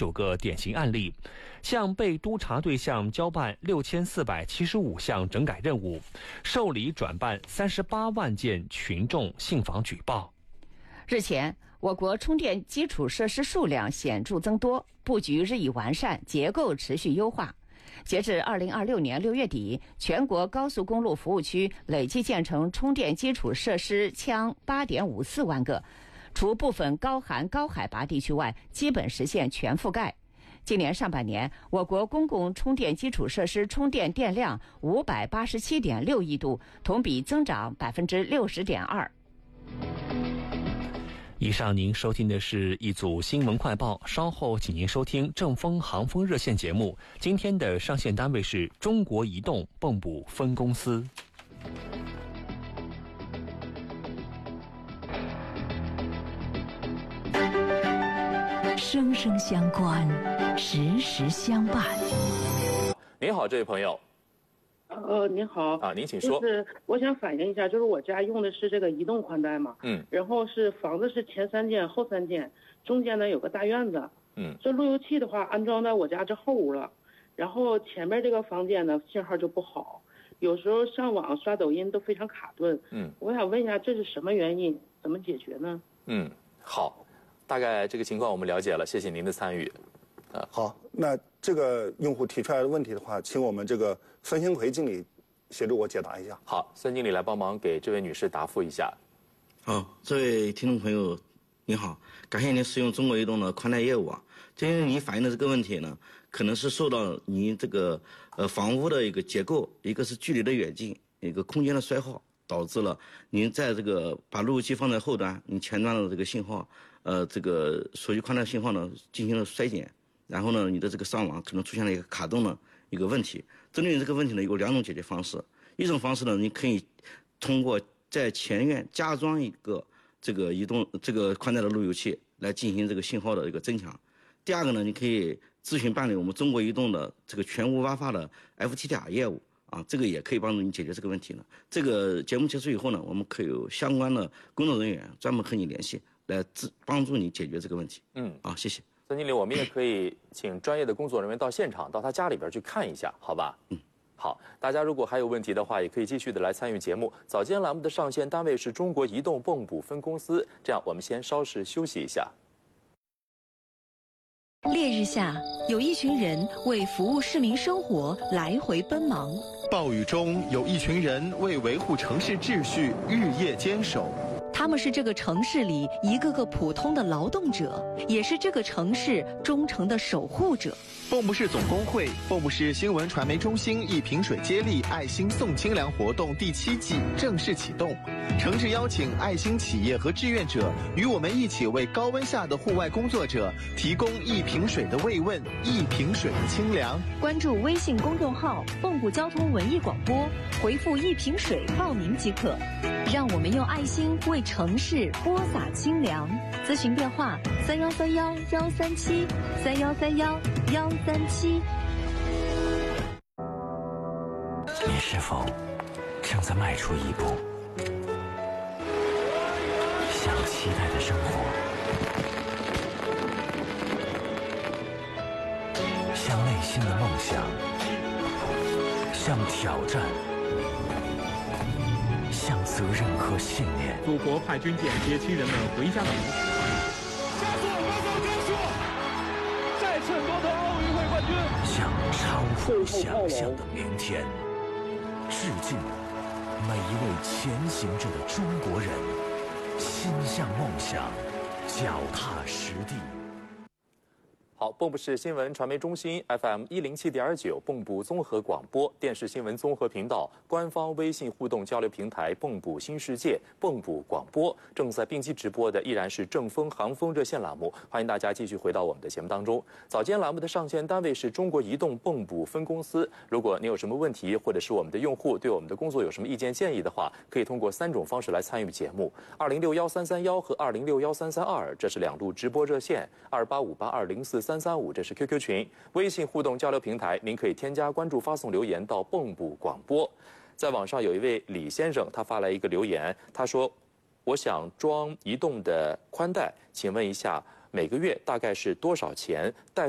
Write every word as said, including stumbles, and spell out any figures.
九个典型案例，向被督查对象交办六千四百七十五项整改任务，受理转办三十八万件群众信访举报。 日前，我国充电基础设施数量显著增多，布局日益完善，结构持续优化。截至二零二六年六月底，全国高速公路服务区累计建成充电基础设施枪八点五四万个，除部分高寒高海拔地区外，基本实现全覆盖。今年上半年，我国公共充电基础设施充电电量五百八十七点六亿度，同比增长百分之六十点二。 以上您收听的是一组新闻快报，稍后请您收听正风航风热线节目。今天的上线单位是中国移动蚌埠分公司。 生生相关，时时相伴。 您好，这位朋友。 呃，您好啊，您请说。 就是我想反映一下，就是我家用的是这个移动宽带嘛， 嗯， 然后是房子是前三间后三间，中间呢有个大院子， 嗯， 这路由器的话安装在我家这后屋了，然后前面这个房间呢信号就不好，有时候上网刷抖音都非常卡顿， 嗯， 我想问一下这是什么原因，怎么解决呢？ 嗯，好，大概这个情况我们了解了，谢谢您的参与。 啊，好，那这个用户提出来的问题的话，请我们这个孙兴奎经理协助我解答一下。 好，孙经理来帮忙给这位女士答复一下。 好，这位听众朋友，您好，感谢您使用中国移动的宽带业务啊。今天您反映的这个问题呢，可能是受到您这个呃房屋的一个结构，一个是距离的远近，一个空间的衰耗，导致了您在这个把路由器放在后端，您前端的这个信号，呃，这个手机宽带信号呢进行了衰减。然后呢，你的这个上网可能出现了一个卡顿的一个问题。针对你这个问题呢，有两种解决方式。一种方式呢，你可以通过在前院加装一个这个移动这个宽带的路由器来进行这个信号的一个增强。第二个呢，你可以咨询办理我们中国移动的这个全无 WiFi 的 F T T R 业务啊，这个也可以帮助你解决这个问题呢。这个节目结束以后呢，我们可以有相关的工作人员专门和你联系，来帮助你解决这个问题。 嗯， 啊，谢谢。 孙经理，我们也可以请专业的工作人员到现场，到他家里边去看一下，好吧？ 嗯， 好，大家如果还有问题的话，也可以继续的来参与节目。早间栏目的上线单位是中国移动蚌埠分公司，这样我们先稍事休息一下。 烈日下，有一群人为服务市民生活来回奔忙； 暴雨中，有一群人为维护城市秩序日夜坚守。 他们是这个城市里一个个普通的劳动者，也是这个城市忠诚的守护者。 蚌埠市总工会、蚌埠市新闻传媒中心一瓶水接力爱心送清凉活动第七季正式启动，诚挚邀请爱心企业和志愿者与我们一起为高温下的户外工作者提供一瓶水的慰问，一瓶水的清凉。 关注微信公众号蚌埠交通文艺广播，回复一瓶水报名即可。让我们用爱心为城市播撒清凉。咨询电话：三幺三幺幺三七三幺三幺幺三七。 你是否正在迈出一步向期待的生活，向内心的梦想，向挑战，向责任和信念？ 祖国派军舰接亲人们回家的路。 加速，高速加速！再次夺得奥运会冠军。 向超乎想象的明天，致敬每一位前行着的中国人，心向梦想，脚踏实地。 好，蚌埠市新闻传媒中心 F M 一零七点九，蚌埠综合广播电视新闻综合频道官方微信互动交流平台蚌埠新世界蚌埠广播正在并机直播的依然是正风航风热线栏目，欢迎大家继续回到我们的节目当中。早间栏目的上线单位是中国移动蚌埠分公司。如果你有什么问题，或者是我们的用户对我们的工作有什么意见建议的话，可以通过三种方式来参与节目：二零六幺三三幺和二零六幺三三二，这是两路直播热线；二八五八二零四三三五，这是 Q Q 群。微信互动交流平台，您可以添加关注，发送留言到蚌埠广播。在网上有一位李先生，他发来一个留言，他说：“我想装移动的宽带，请问一下每个月大概是多少钱？带